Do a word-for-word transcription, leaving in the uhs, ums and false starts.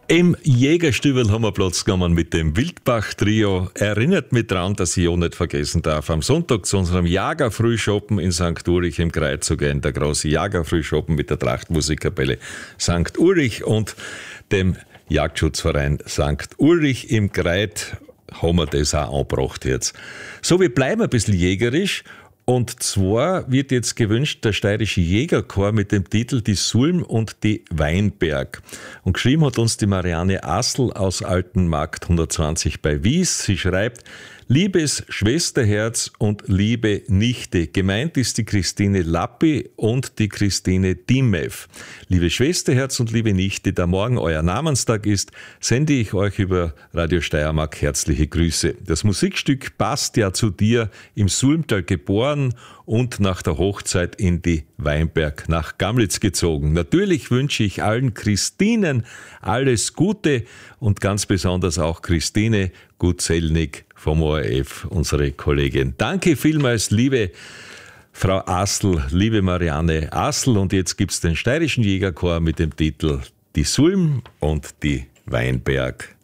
Im Jägerstübel haben wir Platz genommen mit dem Wildbach-Trio. Erinnert mich daran, dass ich auch nicht vergessen darf, am Sonntag zu unserem Jagerfrühschoppen in Sankt Ulrich im Greit zu gehen. Der große Jagerfrühschoppen mit der Trachtmusikkapelle Sankt Ulrich und dem Jagdschutzverein Sankt Ulrich im Greit haben wir das auch angebracht jetzt. So, wir bleiben ein bisschen jägerisch. Und zwar wird jetzt gewünscht der Steirische Jägerchor mit dem Titel Die Sulm und die Weinberg. Und geschrieben hat uns die Marianne Assel aus Altenmarkt hundertzwanzig bei Wies. Sie schreibt: Liebes Schwesterherz und liebe Nichte, gemeint ist die Christine Lappi und die Christine Dimev. Liebe Schwesterherz und liebe Nichte, da morgen euer Namenstag ist, sende ich euch über Radio Steiermark herzliche Grüße. Das Musikstück passt ja zu dir, im Sulmtal geboren und nach der Hochzeit in die Weinberg nach Gamlitz gezogen. Natürlich wünsche ich allen Christinen alles Gute und ganz besonders auch Christine Gutselnig vom O R F, unsere Kollegin. Danke vielmals, liebe Frau Assel, liebe Marianne Assel. Und jetzt gibt's den Steirischen Jägerchor mit dem Titel Die Sulm und die Weinberg.